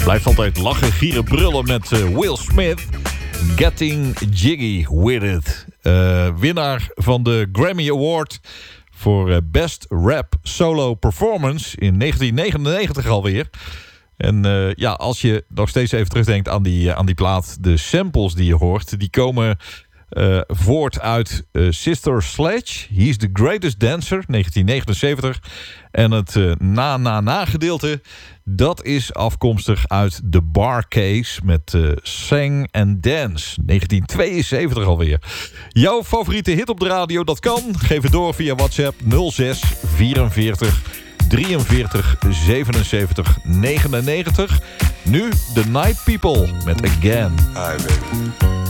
Blijft altijd lachen, gieren, brullen met Will Smith. Getting Jiggy With It. Winnaar van de Grammy Award voor Best Rap Solo Performance in 1999 alweer. En als je nog steeds even terugdenkt aan die plaat, de samples die je hoort, die komen voort uit Sister Sledge. He's the Greatest Dancer, 1979. En het na gedeelte, dat is afkomstig uit The Bar Case met Sing and Dance, 1972 alweer. Jouw favoriete hit op de radio, dat kan. Geef het door via WhatsApp 06 44 43 77 99. Nu The Night People met Again. Hi baby.